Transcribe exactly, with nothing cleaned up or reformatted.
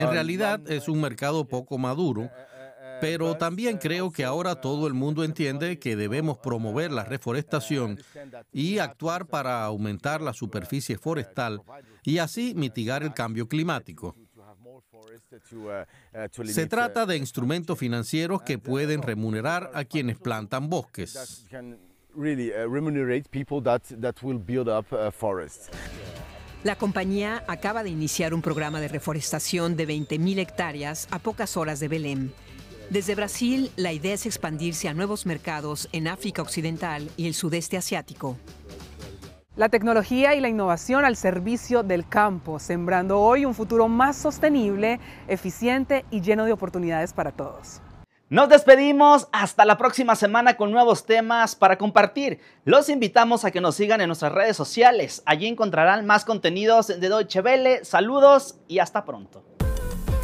En realidad es un mercado poco maduro, pero también creo que ahora todo el mundo entiende que debemos promover la reforestación y actuar para aumentar la superficie forestal y así mitigar el cambio climático. Se trata de instrumentos financieros que pueden remunerar a quienes plantan bosques. La compañía acaba de iniciar un programa de reforestación de veinte mil hectáreas a pocas horas de Belém. Desde Brasil, la idea es expandirse a nuevos mercados en África Occidental y el sudeste asiático. La tecnología y la innovación al servicio del campo, sembrando hoy un futuro más sostenible, eficiente y lleno de oportunidades para todos. Nos despedimos, hasta la próxima semana con nuevos temas para compartir. Los invitamos a que nos sigan en nuestras redes sociales. Allí encontrarán más contenidos de Deutsche Welle. Saludos y hasta pronto.